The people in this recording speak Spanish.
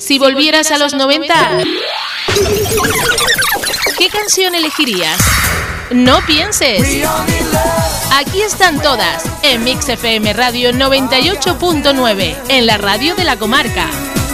Si volvieras a los 90, ¿qué canción elegirías? No pienses. Aquí están todas, en Mix FM Radio 98.9, en la radio de la comarca.